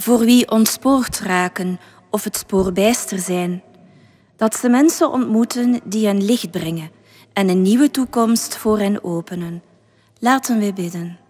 voor wie ontspoord raken of het spoorbijster zijn. Dat ze mensen ontmoeten die hen licht brengen en een nieuwe toekomst voor hen openen. Laten we bidden.